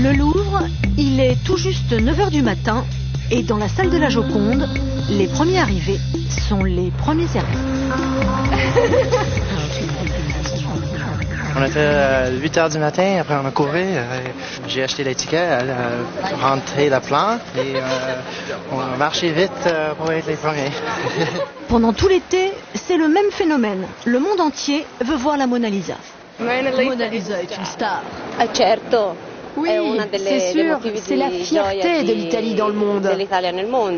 Le Louvre, il est tout juste 9h du matin et dans la salle de la Joconde, les premiers arrivés sont les premiers servis. On était à 8h du matin, après on a couru, j'ai acheté les tickets, rentré le plan et on a marché vite pour être les premiers. Pendant tout l'été, c'est le même phénomène. Le monde entier veut voir la Mona Lisa. Mona Lisa est une star. Certo. Oui, c'est sûr, c'est la fierté de l'Italie dans le monde. Et moins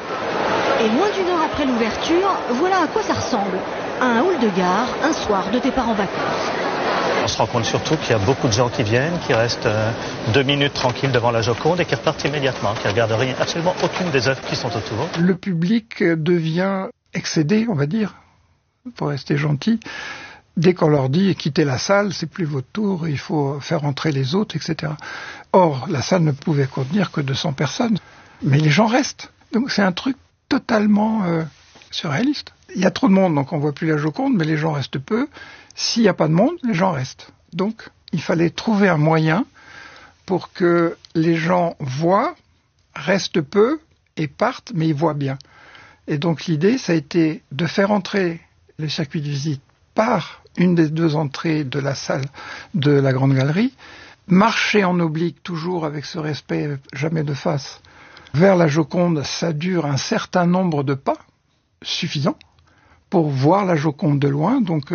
d'une heure après l'ouverture, voilà à quoi ça ressemble. Un hall de gare, un soir de départ en vacances. On se rend compte surtout qu'il y a beaucoup de gens qui viennent, qui restent 2 minutes tranquilles devant la Joconde et qui repartent immédiatement, qui ne regardent absolument aucune des œuvres qui sont autour. Le public devient excédé, on va dire, pour rester gentil. Dès qu'on leur dit quittez la salle, c'est plus votre tour, il faut faire entrer les autres, etc. Or, la salle ne pouvait contenir que 200 personnes, mais les gens restent. Donc c'est un truc totalement surréaliste. Il y a trop de monde, donc on ne voit plus la Joconde, mais les gens restent peu. S'il n'y a pas de monde, les gens restent. Donc, il fallait trouver un moyen pour que les gens voient, restent peu et partent, mais ils voient bien. Et donc, l'idée, ça a été de faire entrer le circuit de visite par une des 2 entrées de la salle de la Grande Galerie, marcher en oblique, toujours avec ce respect, jamais de face, vers la Joconde. Ça dure un certain nombre de pas, suffisant, pour voir la Joconde de loin. Donc,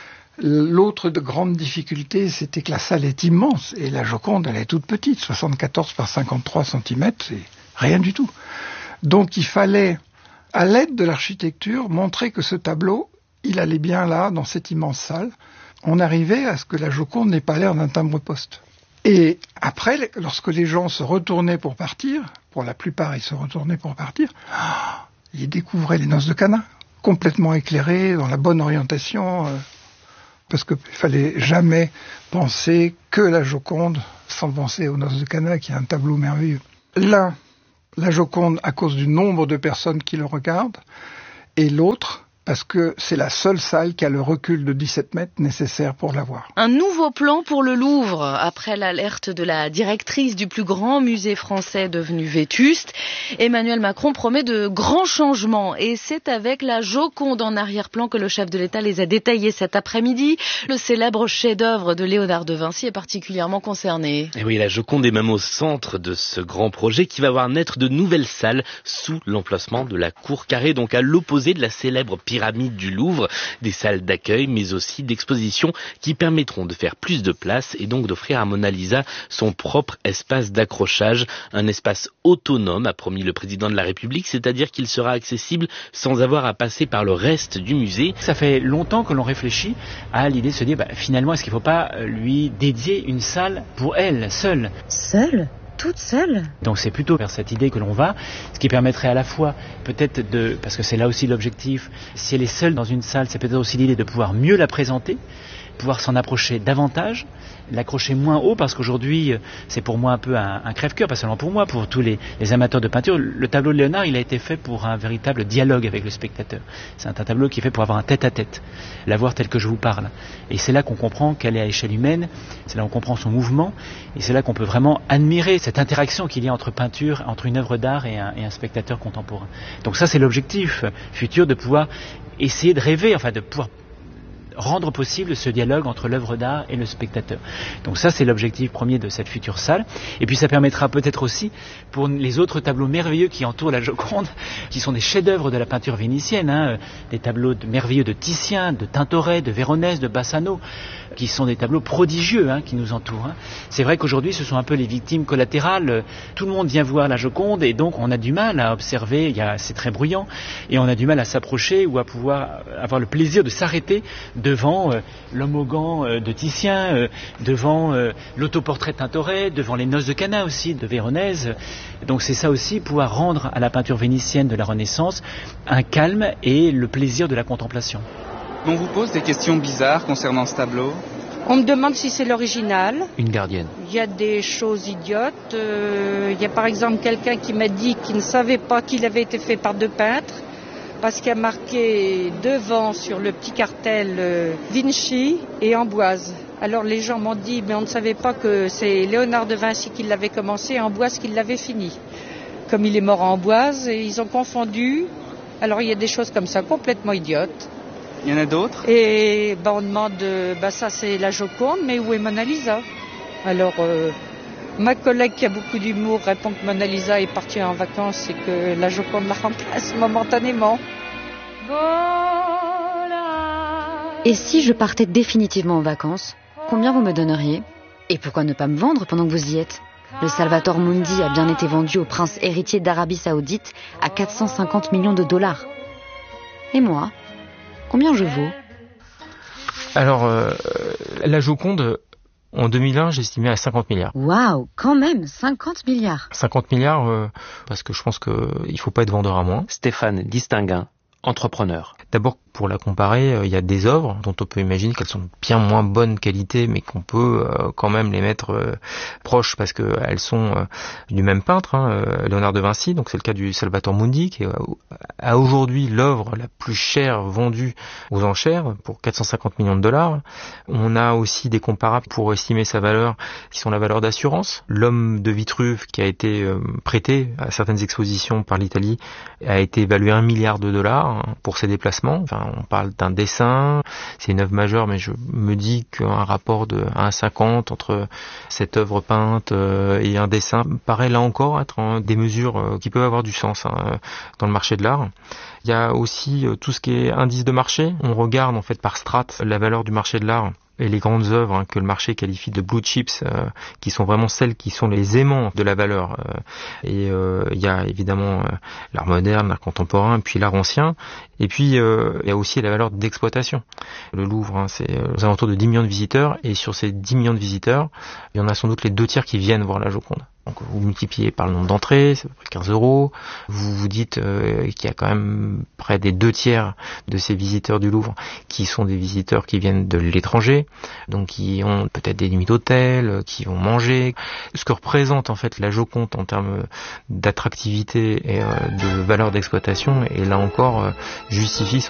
l'autre grande difficulté, c'était que la salle est immense et la Joconde, elle est toute petite, 74 par 53 cm, c'est rien du tout. Donc il fallait, à l'aide de l'architecture, montrer que ce tableau, il allait bien là, dans cette immense salle. On arrivait à ce que la Joconde n'ait pas l'air d'un timbre-poste. Et après, lorsque les gens se retournaient pour partir, pour la plupart ils se retournaient pour partir, ils découvraient les noces de Cana, complètement éclairées, dans la bonne orientation, parce qu'il ne fallait jamais penser que la Joconde, sans penser aux noces de Cana, qui est un tableau merveilleux. L'un, la Joconde à cause du nombre de personnes qui le regardent, et l'autre, parce que c'est la seule salle qui a le recul de 17 mètres nécessaire pour la voir. Un nouveau plan pour le Louvre, après l'alerte de la directrice du plus grand musée français devenu vétuste. Emmanuel Macron promet de grands changements et c'est avec la Joconde en arrière-plan que le chef de l'État les a détaillés cet après-midi. Le célèbre chef-d'œuvre de Léonard de Vinci est particulièrement concerné. Et oui, la Joconde est même au centre de ce grand projet qui va voir naître de nouvelles salles sous l'emplacement de la cour carrée, donc à l'opposé de la célèbre pyramide du Louvre, des salles d'accueil mais aussi d'exposition qui permettront de faire plus de place et donc d'offrir à Mona Lisa son propre espace d'accrochage, un espace autonome, a promis le président de la République, c'est-à-dire qu'il sera accessible sans avoir à passer par le reste du musée. Ça fait longtemps que l'on réfléchit à l'idée de se dire finalement est-ce qu'il ne faut pas lui dédier une salle pour elle, seule. Seule ? Toute seule. Donc c'est plutôt vers cette idée que l'on va, ce qui permettrait à la fois peut-être parce que c'est là aussi l'objectif, si elle est seule dans une salle, c'est peut-être aussi l'idée de pouvoir mieux la présenter, pouvoir s'en approcher davantage, l'accrocher moins haut, parce qu'aujourd'hui c'est pour moi un peu un crève-cœur, pas seulement pour moi, pour tous les amateurs de peinture. Le tableau de Léonard, il a été fait pour un véritable dialogue avec le spectateur. C'est un tableau qui est fait pour avoir un tête-à-tête, la voir telle que je vous parle. Et c'est là qu'on comprend qu'elle est à échelle humaine, c'est là qu'on comprend son mouvement, et c'est là qu'on peut vraiment admirer cette interaction qu'il y a entre peinture, entre une œuvre d'art et un spectateur contemporain. Donc ça c'est l'objectif futur, de pouvoir essayer de rêver, de pouvoir rendre possible ce dialogue entre l'œuvre d'art et le spectateur. Donc ça, c'est l'objectif premier de cette future salle. Et puis ça permettra peut-être aussi, pour les autres tableaux merveilleux qui entourent la Joconde, qui sont des chefs-d'œuvre de la peinture vénitienne, des tableaux merveilleux de Titien, de Tintoret, de Véronèse, de Bassano, qui sont des tableaux prodigieux qui nous entourent. C'est vrai qu'aujourd'hui, ce sont un peu les victimes collatérales. Tout le monde vient voir la Joconde et donc on a du mal à observer, c'est très bruyant, et on a du mal à s'approcher ou à pouvoir avoir le plaisir de s'arrêter devant l'homme au gant de Titien, devant l'autoportrait de Tintoret, devant les noces de Cana aussi de Véronèse. Donc c'est ça aussi, pouvoir rendre à la peinture vénitienne de la Renaissance un calme et le plaisir de la contemplation. On vous pose des questions bizarres concernant ce tableau. On me demande si c'est l'original. Une gardienne. Il y a des choses idiotes. Il y a par exemple quelqu'un qui m'a dit qu'il ne savait pas qu'il avait été fait par 2 peintres, parce qu'il y a marqué devant sur le petit cartel Vinci et Amboise. Alors les gens m'ont dit, mais on ne savait pas que c'est Léonard de Vinci qui l'avait commencé et Amboise qui l'avait fini. Comme il est mort à Amboise, et ils ont confondu. Alors il y a des choses comme ça, complètement idiotes. Il y en a d'autres? Et on demande, ça c'est la Joconde, mais où est Mona Lisa? Alors ma collègue qui a beaucoup d'humour répond que Mona Lisa est partie en vacances et que la Joconde la remplace momentanément. Et si je partais définitivement en vacances, combien vous me donneriez? Et pourquoi ne pas me vendre pendant que vous y êtes? Le Salvator Mundi a bien été vendu au prince héritier d'Arabie Saoudite à 450 millions de dollars. Et moi, combien je vaux? Alors, la Joconde, en 2001, j'estimais à 50 milliards. Waouh, quand même, 50 milliards. 50 milliards, parce que je pense qu'il faut pas être vendeur à moins. Stéphane Distinguin, entrepreneur. D'abord, pour la comparer, il y a des œuvres dont on peut imaginer qu'elles sont bien moins bonne qualité, mais qu'on peut quand même les mettre proches parce qu'elles sont du même peintre, Léonard de Vinci. Donc c'est le cas du Salvator Mundi, qui est à aujourd'hui l'œuvre la plus chère vendue aux enchères pour 450 millions de dollars. On a aussi des comparables pour estimer sa valeur, qui sont la valeur d'assurance. L'homme de Vitruve, qui a été prêté à certaines expositions par l'Italie, a été évalué à $1 milliard pour ses déplacements. Enfin, on parle d'un dessin, c'est une œuvre majeure, mais je me dis qu'un rapport de 1,50 entre cette œuvre peinte et un dessin paraît là encore être des mesures qui peuvent avoir du sens dans le marché de l'art. Il y a aussi tout ce qui est indice de marché. On regarde en fait par strate la valeur du marché de l'art et les grandes œuvres que le marché qualifie de blue chips, qui sont vraiment celles qui sont les aimants de la valeur. Et il y a évidemment l'art moderne, l'art contemporain, puis l'art ancien. Et puis il y a aussi la valeur d'exploitation. Le Louvre, c'est aux alentours de 10 millions de visiteurs, et sur ces 10 millions de visiteurs, il y en a sans doute les 2 tiers qui viennent voir la Joconde. Donc vous multipliez par le nombre d'entrées, c'est à peu près 15 €. Vous vous dites qu'il y a quand même près des 2 tiers de ces visiteurs du Louvre qui sont des visiteurs qui viennent de l'étranger, donc qui ont peut-être des nuits d'hôtel, qui vont manger. Ce que représente en fait la Joconde en termes d'attractivité et de valeur d'exploitation, et là encore justifie